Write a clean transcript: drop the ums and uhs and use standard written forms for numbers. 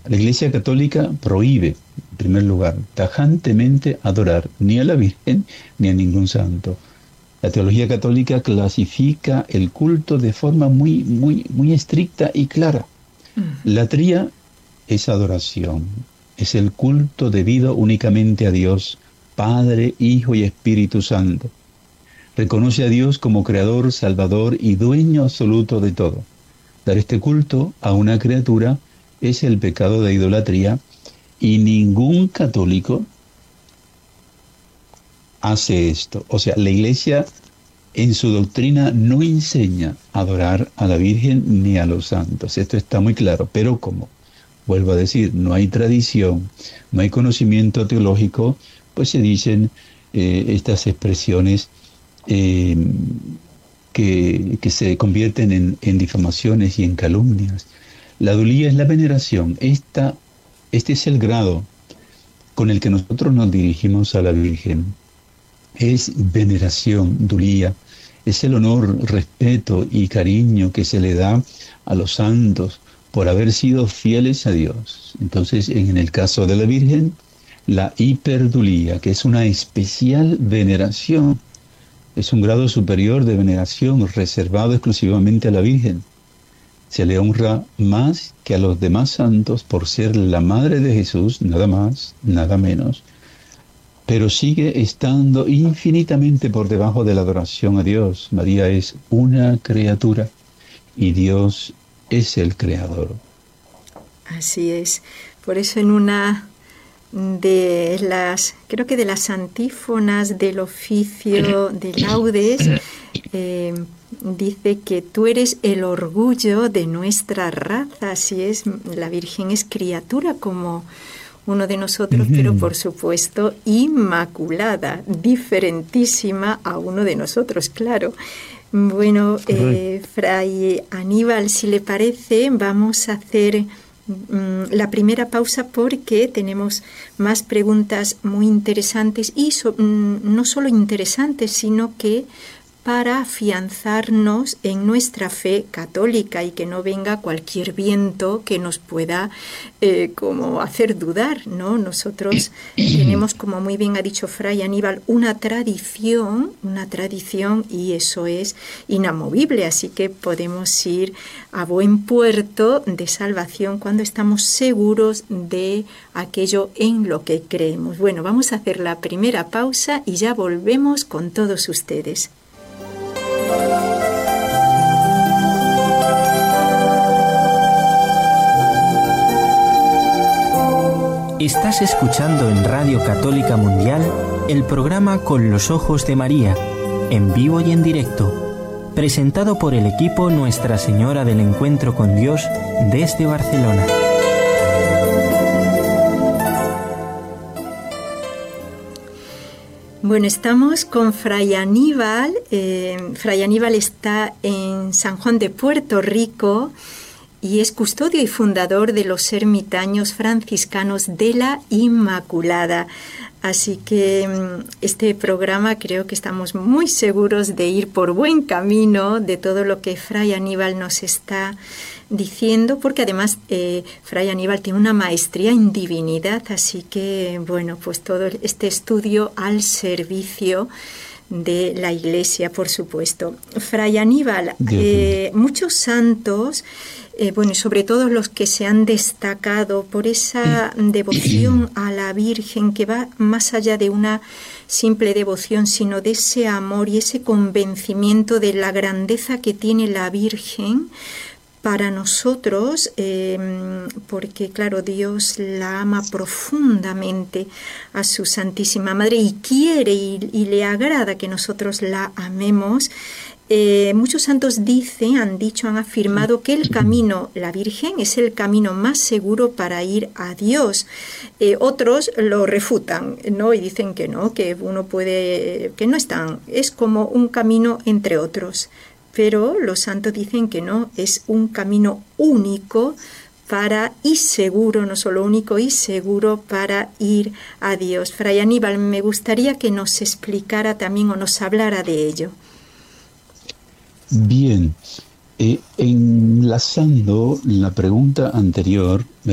La Iglesia Católica prohíbe, en primer lugar, tajantemente adorar ni a la Virgen ni a ningún santo. La teología católica clasifica el culto de forma muy estricta y clara. La tría es adoración, es el culto debido únicamente a Dios, Padre, Hijo y Espíritu Santo. Reconoce a Dios como Creador, Salvador y Dueño absoluto de todo. Dar este culto a una criatura es el pecado de idolatría y ningún católico hace esto. O sea, la Iglesia en su doctrina no enseña a adorar a la Virgen ni a los santos. Esto está muy claro, pero como vuelvo a decir, no hay tradición, no hay conocimiento teológico, pues se dicen estas expresiones que se convierten en difamaciones y en calumnias. La dulía es la veneración. Este es el grado con el que nosotros nos dirigimos a la Virgen. Es veneración, dulía. Es el honor, respeto y cariño que se le da a los santos por haber sido fieles a Dios. Entonces, en el caso de la Virgen, la hiperdulía, que es una especial veneración, es un grado superior de veneración reservado exclusivamente a la Virgen. Se le honra más que a los demás santos por ser la madre de Jesús, nada más, nada menos, pero sigue estando infinitamente por debajo de la adoración a Dios. María es una criatura y Dios es el creador. Así es. Por eso en una de las, creo que de las antífonas del oficio de laudes, dice que tú eres el orgullo de nuestra raza. Así es, la Virgen es criatura como uno de nosotros, pero por supuesto inmaculada, diferentísima a uno de nosotros, claro. Bueno, Fray Aníbal, si le parece, vamos a hacer la primera pausa porque tenemos más preguntas muy interesantes y no solo interesantes, sino que para afianzarnos en nuestra fe católica y que no venga cualquier viento que nos pueda como hacer dudar, ¿no? Nosotros tenemos, como muy bien ha dicho Fray Aníbal, una tradición y eso es inamovible, así que podemos ir a buen puerto de salvación cuando estamos seguros de aquello en lo que creemos. Bueno, vamos a hacer la primera pausa y ya volvemos con todos ustedes. Estás escuchando en Radio Católica Mundial el programa Con los Ojos de María, en vivo y en directo, presentado por el equipo Nuestra Señora del Encuentro con Dios desde Barcelona. Bueno, estamos con Fray Aníbal. Fray Aníbal está en San Juan de Puerto Rico y es custodio y fundador de los ermitaños franciscanos de la Inmaculada. Así que este programa creo que estamos muy seguros de ir por buen camino de todo lo que Fray Aníbal nos está diciendo, porque además Fray Aníbal tiene una maestría en divinidad, así que bueno, pues todo este estudio al servicio de la Iglesia, por supuesto. Fray Aníbal, muchos santos, bueno, sobre todo los que se han destacado por esa devoción a la Virgen que va más allá de una simple devoción, sino de ese amor y ese convencimiento de la grandeza que tiene la Virgen para nosotros, porque claro, Dios la ama profundamente a su Santísima Madre y quiere y le agrada que nosotros la amemos. Muchos santos han afirmado que el camino, la Virgen, es el camino más seguro para ir a Dios. Otros lo refutan, ¿no? Y dicen que no, que uno puede, que no es como un camino entre otros. Pero los santos dicen que no, es un camino único y seguro, no solo único y seguro para ir a Dios. Fray Aníbal, me gustaría que nos explicara también o nos hablara de ello. Bien, enlazando la pregunta anterior,